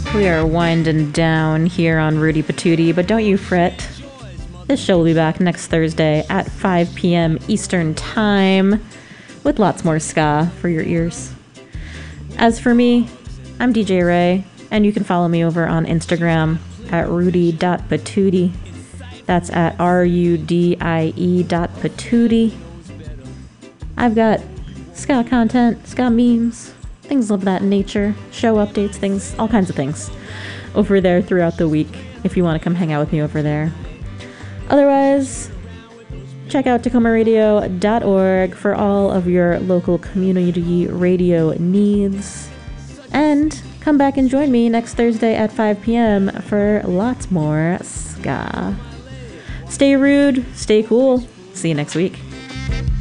We are winding down here on Rudy Patootie, but don't you fret. This show will be back next Thursday at 5 p.m. Eastern Time with lots more ska for your ears. As for me, I'm DJ Ray, and you can follow me over on Instagram at rudy.patootie. That's at RUDIE.patootie. I've got ska content, ska memes, things of that nature, show updates, things, all kinds of things over there throughout the week if you want to come hang out with me over there. Otherwise, check out TacomaRadio.org for all of your local community radio needs. And come back and join me next Thursday at 5 p.m. for lots more ska. Stay rude, stay cool. See you next week.